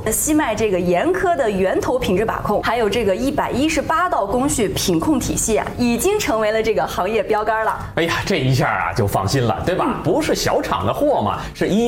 西麦这个严苛的源头品质把控，还有这个118道工序品控体系啊，已经成为了这个行业标杆了。 哎呀，这一下啊就放心了，对吧？不是小厂的货嘛，是